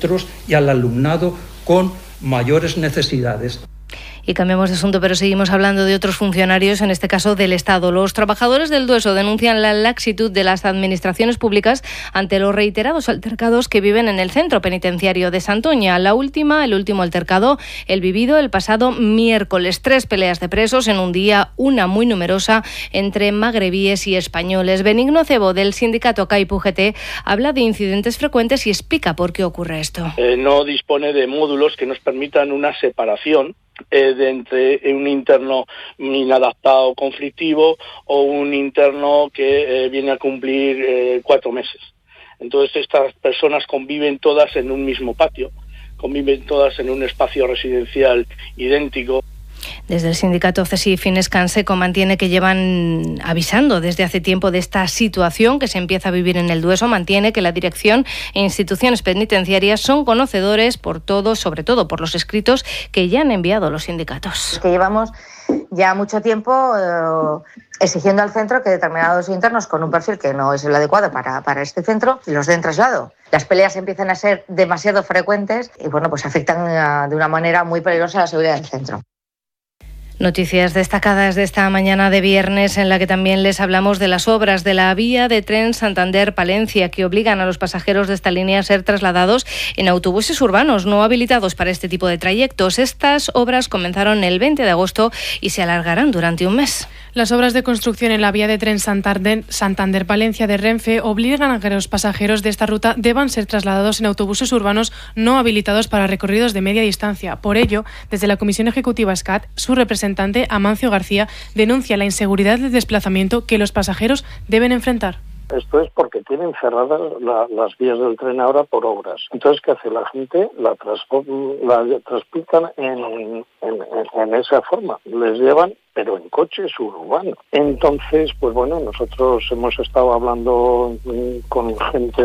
centros y al alumnado con mayores necesidades. Y cambiamos de asunto, pero seguimos hablando de otros funcionarios, en este caso del Estado. Los trabajadores del Dueso denuncian la laxitud de las administraciones públicas ante los reiterados altercados que viven en el centro penitenciario de Santoña. El último altercado, el vivido el pasado miércoles. 3 peleas de presos en un día, una muy numerosa entre magrebíes y españoles. Benigno Cebo, del sindicato CAIP-UGT, habla de incidentes frecuentes y explica por qué ocurre esto. No dispone de módulos que nos permitan una separación de entre un interno inadaptado conflictivo o un interno que viene a cumplir 4 meses. Entonces estas personas conviven todas en un mismo patio, conviven todas en un espacio residencial idéntico. Desde el sindicato CESI Finescanseco mantiene que llevan avisando desde hace tiempo de esta situación que se empieza a vivir en el Dueso. Mantiene que la dirección e instituciones penitenciarias son conocedores por todo, sobre todo por los escritos que ya han enviado los sindicatos. Que llevamos ya mucho tiempo exigiendo al centro que determinados internos con un perfil que no es el adecuado para este centro los den traslado. Las peleas empiezan a ser demasiado frecuentes y pues afectan de una manera muy peligrosa a la seguridad del centro. Noticias destacadas de esta mañana de viernes, en la que también les hablamos de las obras de la vía de tren Santander-Palencia, que obligan a los pasajeros de esta línea a ser trasladados en autobuses urbanos no habilitados para este tipo de trayectos. Estas obras comenzaron el 20 de agosto y se alargarán durante un mes. Las obras de construcción en la vía de tren Santander-Palencia de Renfe obligan a que los pasajeros de esta ruta deban ser trasladados en autobuses urbanos no habilitados para recorridos de media distancia. Por ello, desde la Comisión Ejecutiva SCAT, su representante Amancio García denuncia la inseguridad de desplazamiento que los pasajeros deben enfrentar. Esto es porque tienen cerradas las vías del tren ahora por obras. Entonces, ¿qué hace la gente? La transportan en esa forma. Les llevan, pero en coches urbanos. Entonces, pues bueno, nosotros hemos estado hablando con gente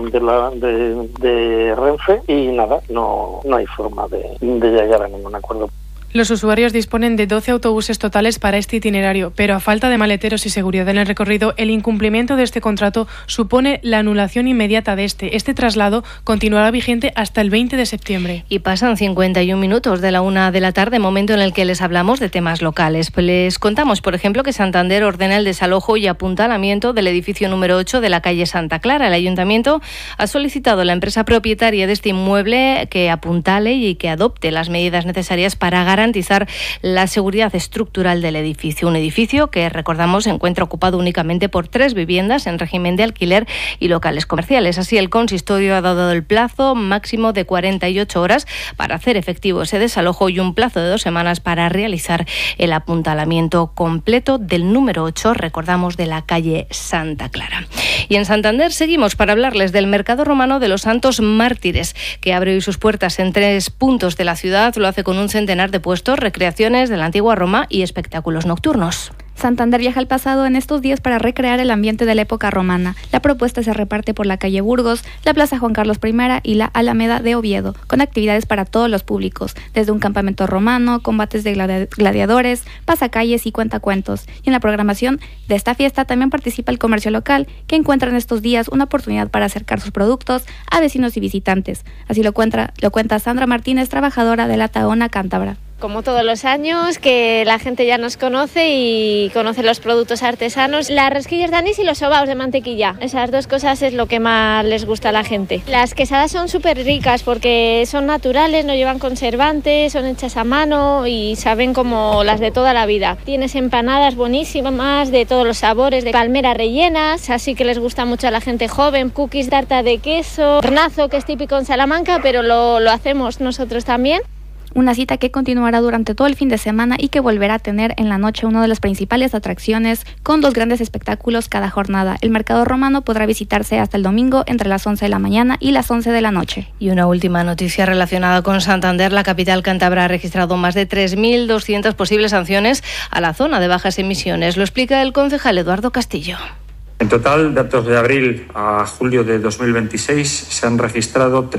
de Renfe y nada, no hay forma de llegar a ningún acuerdo. Los usuarios disponen de 12 autobuses totales para este itinerario, pero a falta de maleteros y seguridad en el recorrido, el incumplimiento de este contrato supone la anulación inmediata de este. Este traslado continuará vigente hasta el 20 de septiembre. Y pasan 51 minutos de la 1 de la tarde, momento en el que les hablamos de temas locales. Les contamos, por ejemplo, que Santander ordena el desalojo y apuntalamiento del edificio número 8 de la calle Santa Clara. El Ayuntamiento ha solicitado a la empresa propietaria de este inmueble que apuntale y que adopte las medidas necesarias para garantizar la seguridad estructural del edificio. Un edificio que, recordamos, se encuentra ocupado únicamente por 3 viviendas en régimen de alquiler y locales comerciales. Así, el consistorio ha dado el plazo máximo de 48 horas para hacer efectivo ese desalojo y un plazo de 2 semanas para realizar el apuntalamiento completo del número 8, recordamos, de la calle Santa Clara. Y en Santander seguimos para hablarles del Mercado Romano de los Santos Mártires, que abre hoy sus puertas en 3 puntos de la ciudad. Lo hace con un centenar de puestos, recreaciones de la antigua Roma y espectáculos nocturnos. Santander viaja al pasado en estos días para recrear el ambiente de la época romana. La propuesta se reparte por la calle Burgos, la Plaza Juan Carlos I y la Alameda de Oviedo, con actividades para todos los públicos, desde un campamento romano, combates de gladiadores, pasacalles y cuentacuentos. Y en la programación de esta fiesta también participa el comercio local, que encuentra en estos días una oportunidad para acercar sus productos a vecinos y visitantes. Así lo cuenta Sandra Martínez, trabajadora de la Tahona Cántabra. Como todos los años, que la gente ya nos conoce y conoce los productos artesanos. Las rosquillas de anís y los sobaos de mantequilla. Esas 2 cosas es lo que más les gusta a la gente. Las quesadas son súper ricas porque son naturales, no llevan conservantes, son hechas a mano y saben como las de toda la vida. Tienes empanadas buenísimas de todos los sabores, de palmeras rellenas, así que les gusta mucho a la gente joven. Cookies, tarta de queso, hornazo, que es típico en Salamanca, pero lo hacemos nosotros también. Una cita que continuará durante todo el fin de semana y que volverá a tener en la noche una de las principales atracciones, con 2 grandes espectáculos cada jornada. El Mercado Romano podrá visitarse hasta el domingo entre las 11 de la mañana y las 11 de la noche. Y una última noticia relacionada con Santander. La capital cántabra ha registrado más de 3.200 posibles sanciones a la zona de bajas emisiones. Lo explica el concejal Eduardo Castillo. En total, datos de abril a julio de 2026, se han registrado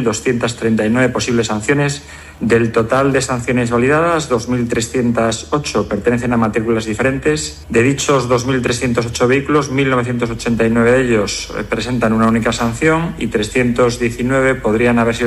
3.239 posibles sanciones. Del total de sanciones validadas, 2.308 pertenecen a matrículas diferentes. De dichos 2.308 vehículos, 1.989 de ellos presentan una única sanción y 319 podrían haber sido